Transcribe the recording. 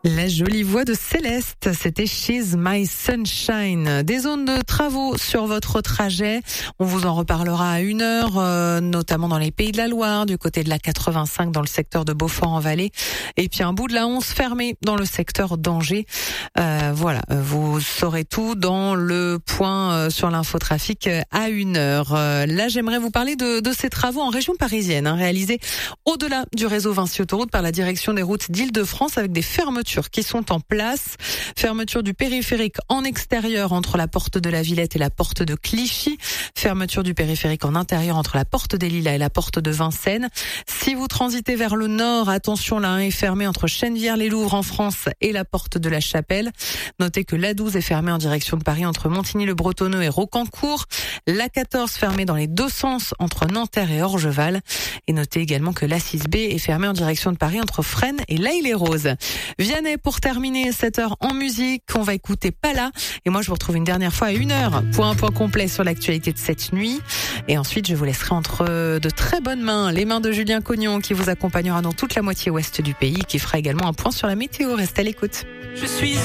La jolie voix de Céleste, c'était She's My Sunshine. Des zones de travaux sur votre trajet, on vous en reparlera à 1h, notamment dans les Pays de la Loire, du côté de la 85 dans le secteur de Beaufort-en-Vallée, et puis un bout de la 11 fermé dans le secteur d'Angers. Voilà, vous saurez tout dans le point sur l'infotrafic à 1h. Là, j'aimerais vous parler de ces travaux en région parisienne, réalisés au-delà du réseau Vinci Autoroute par la direction des routes d'Île-de-France, avec des fermetures qui sont en place. Fermeture du périphérique en extérieur entre la porte de la Villette et la porte de Clichy. Fermeture du périphérique en intérieur entre la porte des Lilas et la porte de Vincennes. Si vous transitez vers le nord, attention, la 1 est fermée entre Chennevières-les-Louvres en France et la porte de la Chapelle. Notez que la 12 est fermée en direction de Paris entre Montigny-le-Bretonneux et Rocancourt. La 14 fermée dans les deux sens entre Nanterre et Orgeval. Et notez également que la 6B est fermée en direction de Paris entre Fresnes et L'Haÿ-les-Roses. Vianney pour terminer cette heure en musique. On va écouter Pala. Et moi, je vous retrouve une dernière fois à 1h pour un point complet sur l'actualité de cette nuit. Et ensuite, je vous laisserai entre de très bonnes mains, les mains de Julien Cognon qui vous accompagnera dans toute la moitié ouest du pays, qui fera également un point sur la météo. Restez à l'écoute.